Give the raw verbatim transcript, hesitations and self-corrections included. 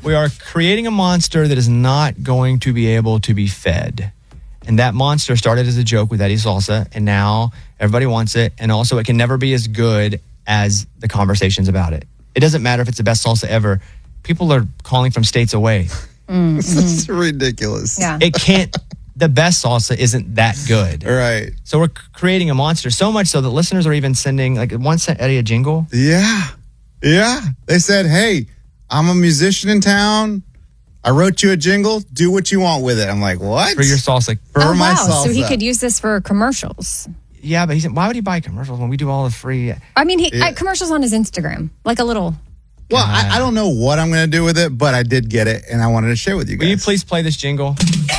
We are creating a monster that is not going to be able to be fed. And that monster started as a joke with Eddie Salsa, and now everybody wants it. And also, it can never be as good as the conversations about it. It doesn't matter if it's the best salsa ever. People are calling from states away. Mm-hmm. This is ridiculous. Yeah. It can't, the best salsa isn't that good. Right. So we're creating a monster, so much so that listeners are even sending, like, one sent Eddie a jingle. Yeah. Yeah. They said, hey, I'm a musician in town. I wrote you a jingle. Do what you want with it. I'm like, what? For your salsa. For oh, my wow. salsa. So he could use this for commercials. Yeah, but he said, why would he buy commercials when we do all the free? I mean, he Yeah. uh, commercials on his Instagram, like a little. Well, I, I don't know what I'm going to do with it, but I did get it, and I wanted to share with you guys. Will you please play this jingle?